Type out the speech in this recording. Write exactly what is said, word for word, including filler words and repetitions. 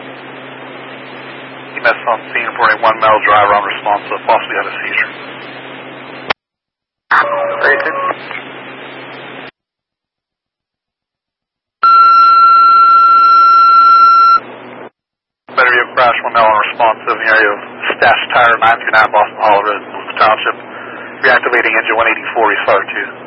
E M S on scene for a one male driver on response to possibly had a seizure. Rated. Better vehicle crash, one male on response in the area of Stash Tire, nine two nine Boston Hall Road, Township. Reactivating engine one eighty-four, he's fired two.